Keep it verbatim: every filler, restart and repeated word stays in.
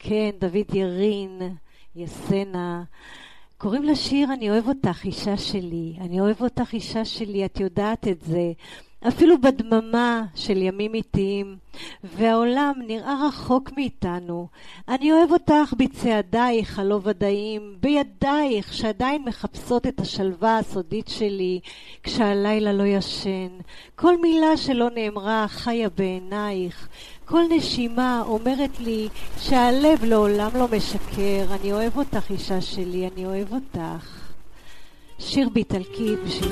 כן, דוד ירין, יסנה. קוראים לשיר אני אוהב אותך אישה שלי, אני אוהב אותך אישה שלי, את יודעת את זה. אפילו בדממה של ימים איטיים, והעולם נראה רחוק מאיתנו. אני אוהב אותך בצעדייך הלא ודאים, בידייך שעדיין מחפשות את השלווה הסודית שלי, כשהלילה לא ישן. כל מילה שלא נאמרה חיה בעינייך, כל נשימה אומרת לי שהלב לעולם לא משקר. אני אוהב אותך אישה שלי, אני אוהב אותך. שיר באיטלקית בשביל